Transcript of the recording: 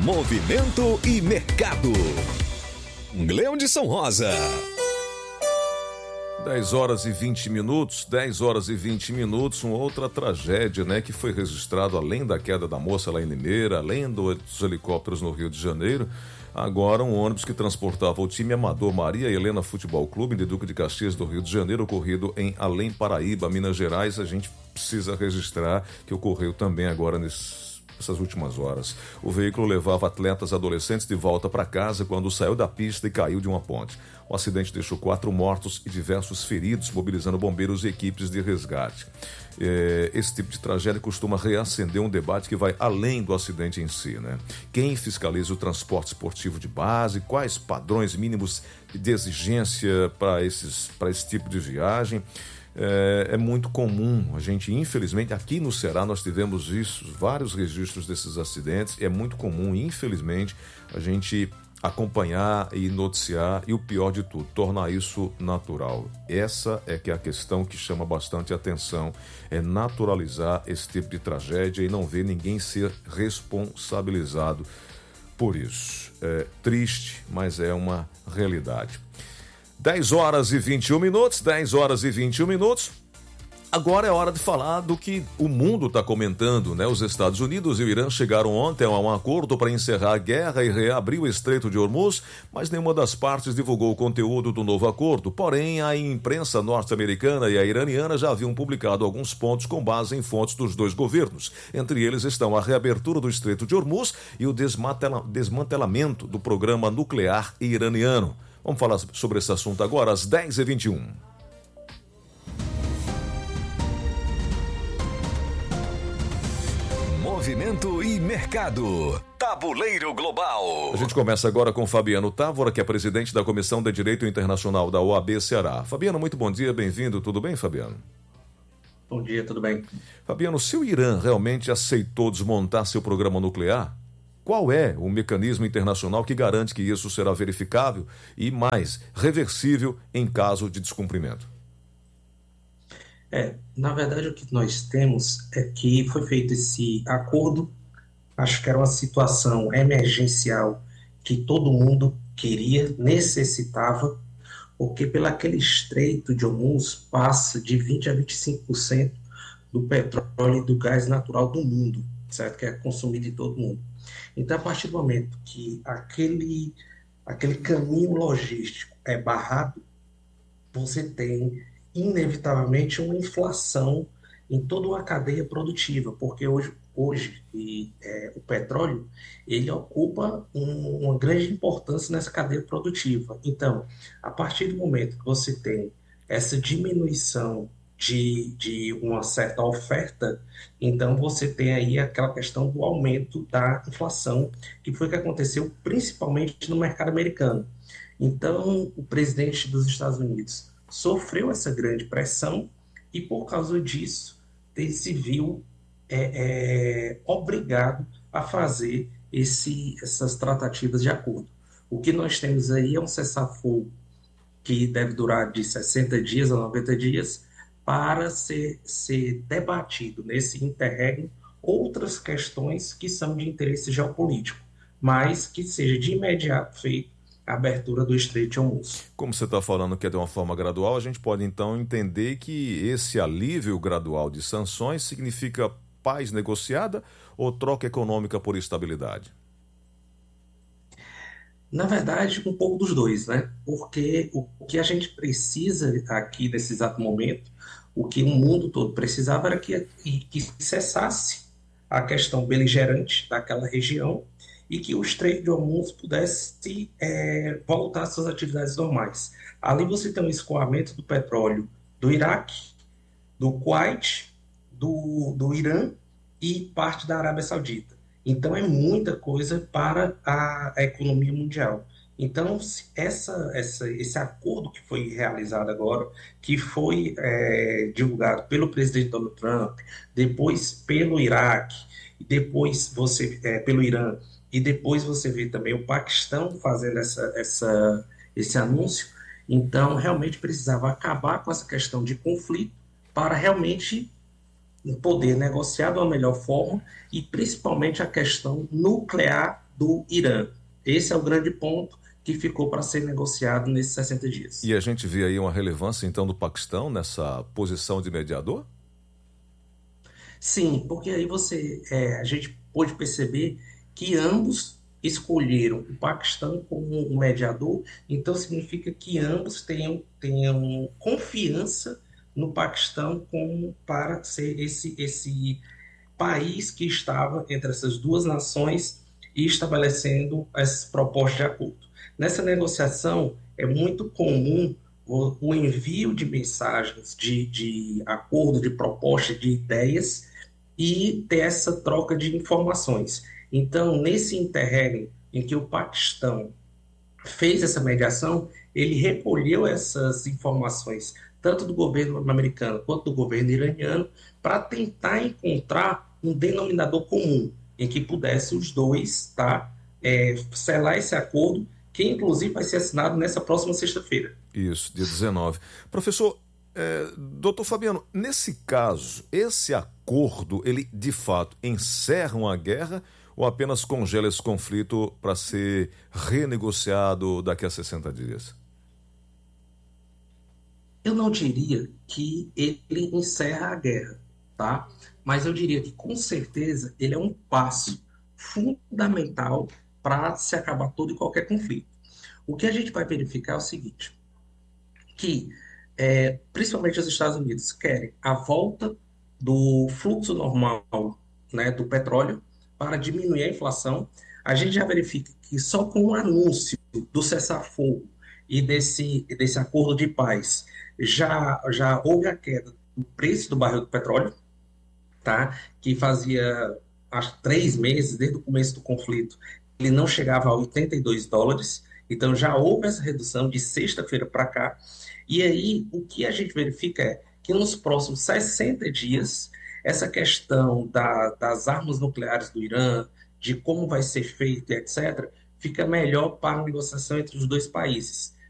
Movimento e mercado. Leão de São Rosa. 10 horas e 20 minutos, uma outra tragédia, né, que foi registrado além da queda da moça lá em Limeira, além dos helicópteros no Rio de Janeiro. Agora um ônibus que transportava o time amador Maria Helena Futebol Clube de Duque de Caxias do Rio de Janeiro, ocorrido em Além Paraíba, Minas Gerais. A gente precisa registrar que ocorreu também agora nessas últimas horas. O veículo levava atletas adolescentes de volta para casa quando saiu da pista e caiu de uma ponte. O acidente deixou 4 mortos e diversos feridos, mobilizando bombeiros e equipes de resgate. Esse tipo de tragédia costuma reacender um debate que vai além do acidente em si, né? Quem fiscaliza o transporte esportivo de base? Quais padrões mínimos de exigência para esse tipo de viagem? É muito comum, a gente, infelizmente, aqui no Ceará nós tivemos vários registros desses acidentes. É muito comum, infelizmente, a gente acompanhar e noticiar, e o pior de tudo, tornar isso natural. Essa é que é a questão que chama bastante atenção, é naturalizar esse tipo de tragédia e não ver ninguém ser responsabilizado por isso. É triste, mas é uma realidade. 10 horas e 21 minutos. Agora é hora de falar do que o mundo está comentando, né? Os Estados Unidos e o Irã chegaram ontem a um acordo para encerrar a guerra e reabrir o Estreito de Hormuz, mas nenhuma das partes divulgou o conteúdo do novo acordo. Porém, a imprensa norte-americana e a iraniana já haviam publicado alguns pontos com base em fontes dos dois governos. Entre eles estão a reabertura do Estreito de Hormuz e o desmantelamento do programa nuclear iraniano. Vamos falar sobre esse assunto agora, às 10h21. Movimento e mercado. Tabuleiro Global. A gente começa agora com Fabiano Távora, que é presidente da Comissão de Direito Internacional da OAB Ceará. Fabiano, muito bom dia, bem-vindo. Tudo bem, Fabiano? Bom dia, tudo bem. Fabiano, se o Irã realmente aceitou desmontar seu programa nuclear, qual é o mecanismo internacional que garante que isso será verificável e, mais, reversível em caso de descumprimento? Na verdade, o que nós temos é que foi feito esse acordo, acho que era uma situação emergencial que todo mundo queria, necessitava, porque pelo aquele estreito de Hormuz passa de 20% a 25% do petróleo e do gás natural do mundo, certo? Que é consumido de todo mundo. Então, a partir do momento que aquele caminho logístico é barrado, você tem inevitavelmente uma inflação em toda uma cadeia produtiva, porque hoje o petróleo ele ocupa uma grande importância nessa cadeia produtiva. Então, a partir do momento que você tem essa diminuição de uma certa oferta, então você tem aí aquela questão do aumento da inflação, que foi o que aconteceu principalmente no mercado americano. Então, o presidente dos Estados Unidos sofreu essa grande pressão e, por causa disso, ele se viu obrigado a fazer essas tratativas de acordo. O que nós temos aí é um cessar-fogo que deve durar de 60 dias a 90 dias para ser debatido nesse interregno outras questões que são de interesse geopolítico, mas que seja de imediato feito a abertura do Estreito de Hormuz. Como você está falando que é de uma forma gradual, a gente pode então entender que esse alívio gradual de sanções significa paz negociada ou troca econômica por estabilidade? Na verdade, um pouco dos dois, né? Porque o que a gente precisa aqui nesse exato momento, o que o mundo todo precisava era que cessasse a questão beligerante daquela região e que o Estreito de Hormuz pudesse voltar às suas atividades normais. Ali você tem um escoamento do petróleo do Iraque, do Kuwait, do Irã e parte da Arábia Saudita. Então é muita coisa para a economia mundial. Então esse acordo que foi realizado agora, que foi divulgado pelo presidente Donald Trump, depois pelo Iraque, depois pelo Irã, e depois você vê também o Paquistão fazendo esse anúncio. Então, realmente precisava acabar com essa questão de conflito para realmente poder negociar de uma melhor forma e principalmente a questão nuclear do Irã. Esse é o grande ponto que ficou para ser negociado nesses 60 dias. E a gente vê aí uma relevância, então, do Paquistão nessa posição de mediador? Sim, porque aí a gente pôde perceber que ambos escolheram o Paquistão como o mediador, então significa que ambos tenham confiança no Paquistão como para ser esse país que estava entre essas duas nações e estabelecendo essas propostas de acordo. Nessa negociação, é muito comum o envio de mensagens de acordo, de proposta, de ideias e ter essa troca de informações. Então, nesse interregno em que o Paquistão fez essa mediação, ele recolheu essas informações, tanto do governo americano quanto do governo iraniano, para tentar encontrar um denominador comum, em que pudesse os dois selar esse acordo, que inclusive vai ser assinado nessa próxima sexta-feira. Isso, dia 19. Professor, doutor Fabiano, nesse caso, esse acordo, ele de fato encerra uma guerra ou apenas congela esse conflito para ser renegociado daqui a 60 dias? Eu não diria que ele encerra a guerra, tá? Mas eu diria que, com certeza, ele é um passo fundamental para se acabar todo e qualquer conflito. O que a gente vai verificar é o seguinte, que principalmente os Estados Unidos querem a volta do fluxo normal, né, do petróleo para diminuir a inflação. A gente já verifica que só com o anúncio do cessar-fogo e desse acordo de paz já houve a queda do preço do barril do petróleo, tá? Que fazia acho 3 meses, desde o começo do conflito, ele não chegava a $82. Então já houve essa redução de sexta-feira para cá. E aí o que a gente verifica é que nos próximos 60 dias, essa questão das armas nucleares do Irã, de como vai ser feito, etc., fica melhor para a negociação entre os dois países.